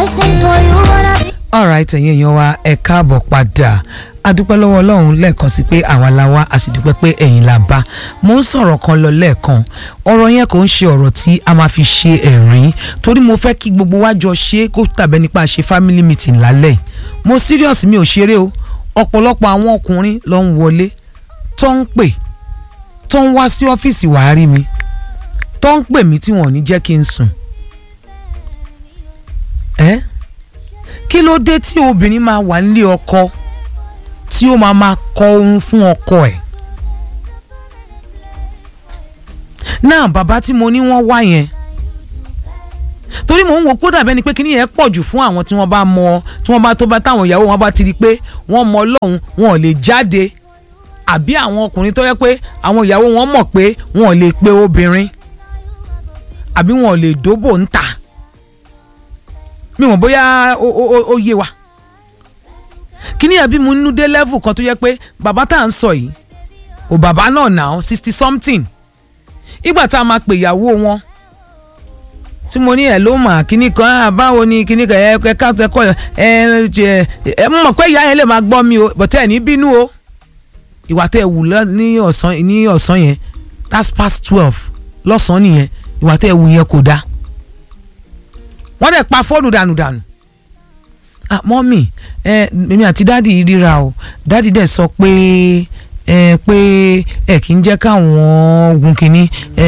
alright ẹ̀yin èèyàn wa ẹ káàbọ̀ padà adúpẹ́ lọ́wọ́ Ọlọ́run lẹ́ẹ̀kan sí pé àwa la wá a sì dúpẹ́ pé ẹ̀yin la bá mo ń sọ̀rọ̀ kan lọ lẹ́ẹ̀kan ọ̀rọ̀ yẹn kò ń ṣe ọ̀rọ̀ tí a máa fi ṣe ẹ̀rín torí mo fẹ́ kí gbogbo wa jọ ṣe kó tàbẹ́ nípa ṣe family meeting lálẹ́ mo serious mi ò ṣeré o ọ̀pọ̀lọpọ̀ àwọn ọkùnrin ló ń wọlé tó ń pè tó ń wá sí ọ́fíìsì wàá rí mi tó ń pè mí tí wọn ò ní jẹ́ kí n sùn kí ló dé tí obìnrin máa wà nílé ọkọ tí ó máa kọ ohun fún ọkọ ẹ̀ náà bàbá tí mo ní wọ́n wá yẹn torí mò ń wò kó dàbẹ́ ni pé kíní yẹn pọ̀ jù fún àwọn tí wọ́n bá mọ tí wọ́n bá tó bá táwọn ìyàwó wọn bá ti rí pé wọ́n mọ Ọlọ́run wọn ò lè jáde àbí àwọn ọkùnrin tó yẹ pé àwọn ìyàwó wọn mọ̀ pé wọn ò lè pe obìnrin àbí wọn ò lè dóbò ń tà mi mọ̀ bóyá ó yé wa kíní ẹbí mu nínú dé level kan tó yẹ pé bàbá tá à ń sọ yìí ò bàbá náà now 60 something ìgbà tá a máa pè ìyàwó wọn tí mo ní ẹ ló mà kíní kan báwo ni kíní kan ẹ ká ẹkọ ẹ mọ̀ pé ìyá yẹn lè máa gbọ́ mi o bọ̀tẹ́ ẹ̀ ní bínú o ìwà tẹ́ ẹ wù ní ọ̀sán yẹn that's past 12 lọ́sàn-án nìyẹn ìwà tẹ́ ẹ wù yẹn kò dáa wọ́n dẹ̀ pa fóònù dànù mọ́mì èmi àti dáàdì ríra o dáàdì dẹ̀ sọ pé kì í jẹ́ káwọn gun kínní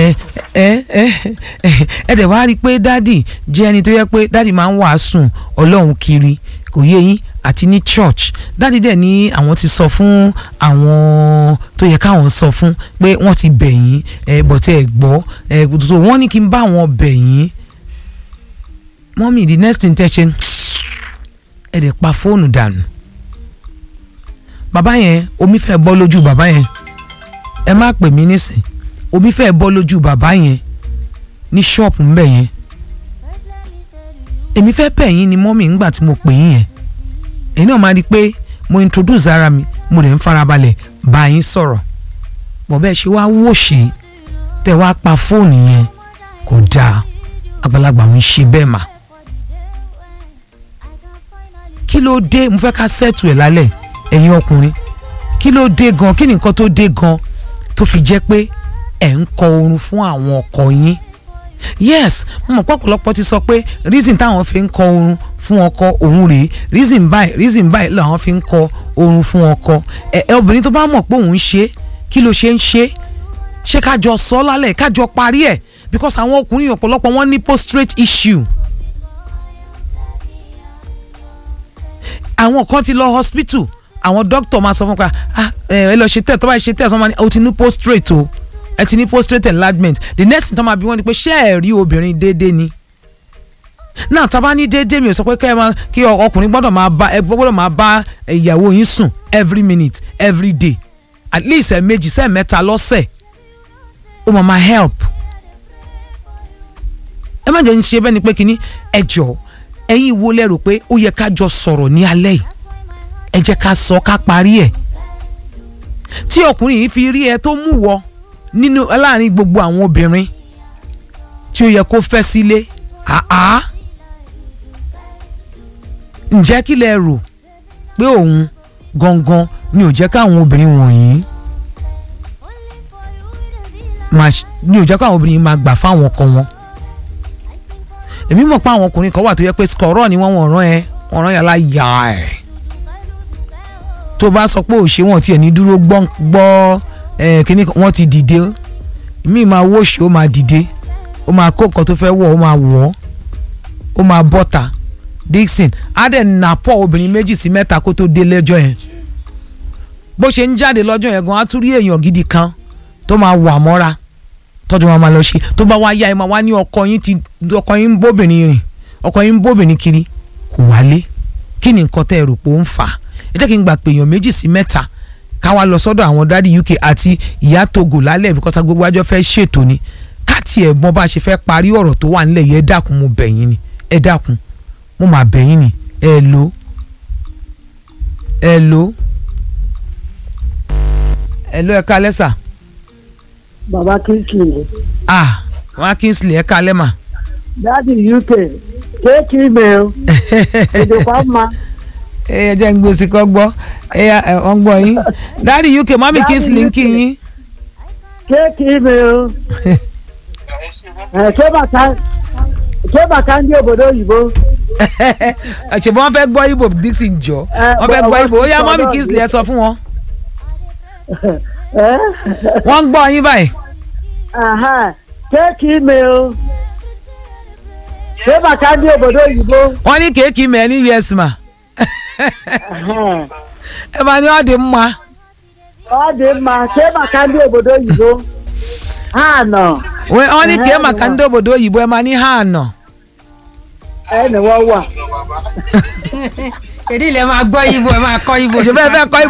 dẹ̀ wá rí i pé dáàdì jẹ́ ẹni tó yẹ pé dáàdì máa ń wàásù Ọlọ́run kiri kò yé yín àti ní church dáàdì dẹ̀ ní àwọn ti sọ fún àwọn tó yẹ káwọn sọ fún pé wọ́n ti bẹ̀ yín bọ̀tẹ́ ẹ̀ gbọ́ tó wọ́n ní kí n bá wọn bẹ̀ yín mọ́mí the next intention ẹ dẹ̀ pa fóònù dànù bàbá yẹn omi fẹ́ bọ́ lójú bàbá yẹn ẹ má pè mí nísìn omi fẹ́ bọ́ lójú bàbá yẹn ní ṣọ́ọ̀pù ńbẹ̀ yẹn èmi fẹ́ bẹ̀ yín ni mọ́mí ńgbà tí mo pè yín yẹn èyí náà máa di pé mo introduce ara mi mo dẹ̀ ń farabalẹ̀ bá yín sọ̀rọ̀ bọ̀ bẹ́ẹ̀ ṣe wá wòṣe tẹ́ wá pa fóònù yẹn kò dáa àgbàlagbà ń ṣe bẹ́ẹ̀ mà kí ló dé mo fẹ́ ká sẹ́ẹ̀tù ẹ̀ lálẹ́ ẹ̀yin ọkùnrin kí ló dé gan kí ni nǹkan tó dé gan tó fi jẹ́ pé ẹ̀ ń kọ oorun fún àwọn ọkọ yín yes mo mọ̀ pọ̀pọ̀lọpọ̀ ti sọ pé reason táwọn fi ń kọ oorun fún ọkọ òun rèé reason báyìí làwọn fi ń kọ oorun fún ọkọ obìnrin tó bá mọ̀ pé òun ṣe kí ló ṣe ń ṣe kájọ sọ lálẹ́ kájọ parí ẹ̀ because àwọn ọkùnrin ọ̀pọ̀lọpọ̀ wọn ní prostate issue àwọn kan ti lọ hospital àwọn doctor máa sọ fún pa ẹ lọ ṣe test tó bá ṣe test wọn máa ní o ti ní prostate o ẹ ti ní prostate enlargement the next thing tó máa bí wọn ni pé ṣé ẹ rí obìnrin déédéé ni náà tá a bá ní déédéé mi ò sọ pé kí ọkùnrin gbọ́dọ̀ máa bá ìyàwó yín sùn every minute every day at least ẹ̀ẹ̀mejì sẹ́ẹ̀mẹ́ta lọ́sẹ̀ ó máa help ẹ má jẹ́ ń ṣe bẹ́ẹ̀ ni pé kínní ẹ jọ̀ọ́ ẹ̀yin wo lẹ rò pé ó yẹ ká jọ sọ̀rọ̀ ní alẹ́ yìí ẹ jẹ́ ká sọ ká parí ẹ̀ tí ọkùnrin yìí fi rí ẹ tó mú wọ nínú láàrin gbogbo àwọn obìnrin tí ó yẹ kó fẹ́ sílé ǹjẹ́ kí lẹ rò pé òun gangan ni ò jẹ́ káwọn obìnrin wọ̀nyí máa gbà fáwọn ọkọ wọn èmi mọ̀ pé àwọn ọkùnrin kan wà tó yẹ pé skọ̀rọ̀ ni wọ́n rán yàrá yà ẹ̀ tó bá sọ pé òṣè wọn tiẹ̀ ní dúró gbọ́ kíní wọ́n ti dìde mi máa wọ́ọ̀ṣì ó máa dìde ó máa kó nǹkan tó fẹ́ wọ̀ ó máa wọ̀ ó máa bọ́ta Dixon á dẹ̀ nà pọ̀ obìnrin 2 sí 3 kó tó dé lẹ́jọ́ yẹn bó ṣe ń jáde lọ́jọ́ yẹn gan á tún rí èèyàn gidi kan tó máa wà mọ́ra tọ́jú wọn máa lọ ṣe tó bá wá yá ẹ máa wá ní ọkọ yín ń bóbìnrin rìn ọkọ yín ń bóbìnrin kiri kò wálé kí ni nǹkan tẹ́ ẹ rò pé ó ń fà á ẹ jẹ́ kí n gbà pé èèyàn 2 sí 3 ká wá lọ sọ́dọ̀ àwọn dádì UK àti ìyá Togo lálẹ́ because gbogbo àjọ fẹ́ ṣètò ni káàtì ẹ̀gbọ́n bá ṣe fẹ́ parí ọ̀rọ̀ tó wà nílẹ̀ yẹn ẹ dákun mo bẹ̀ yín ni ẹ dákun mo máa bẹ̀ yín ni ẹ lò ẹ ká lẹ́sà. Baba Kingsley. Baba Kingsley ẹ ká lẹ́mà. Daddy UK kéèkì email ìdòkọ́ ma. ẹ jẹ́ ń gbèsè kọ́ gbọ́ wọ́n gbọ́ yín dáàdi UK mami Kingsley ń kí yín. kéèkì email ṣé bàtà ń dé òbòdó òyìnbó. ṣùgbọ́n wọ́n fẹ́ gbọ́ Igbo Dixon jọ wọ́n fẹ́ gbọ́ Igbo ó yá mami Kingsley ẹ sọ fún wọn. wọ́n ń gbọ́ yín báyìí. kéèkì email ṣé bàtà ń dé òbòdó òyìnbó. wọ́n ní kéèkì email ní yes ma. ẹ máa ní ọ̀dì mma. ọ̀dì mma ṣé bàtà ń dé òbòdó òyìnbó. ha nọ. wọ́n ní kéè maka ndị obodo oyibo ẹ máa ní ha nọ. ẹ ní wọ́n wà. èdè ilẹ̀ máa gbọ́ Igbo ẹ máa kọ́ Igbo. òṣèlú ẹ fẹ́ kọ́ Igbo.